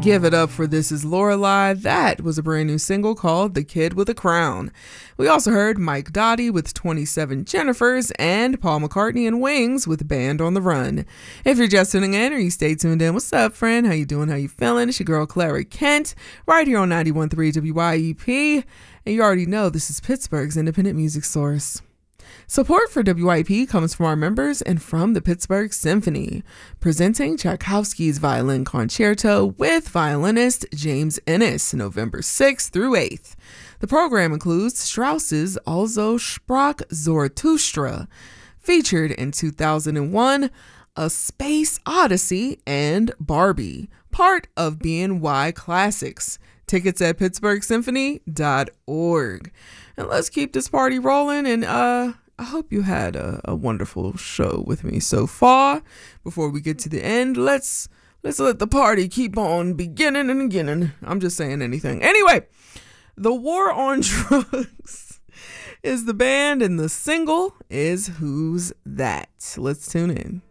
Give it up for This Is Lorelai. That was a brand new single called The Kid with a Crown. We also heard Mike Doughty with 27 Jennifers and Paul McCartney and Wings with Band on the Run. If you're just tuning in or you stay tuned in, what's up, friend? How you doing? How you feeling? It's your girl Clara Kent right here on 91.3 WYEP. And you already know this is Pittsburgh's independent music source. Support for WYP comes from our members and from the Pittsburgh Symphony, presenting Tchaikovsky's Violin Concerto with violinist James Ennis, November 6th through 8th. The program includes Strauss's Also Sprach Zarathustra, featured in 2001, A Space Odyssey, and Barbie, part of BNY Classics. Tickets at pittsburghsymphony.org. And let's keep this party rolling, and I hope you had a wonderful show with me so far. Before we get to the end, let's let the party keep on beginning and beginning. I'm just saying anything. Anyway, The War on Drugs is the band, and the single is Who's That? Let's tune in.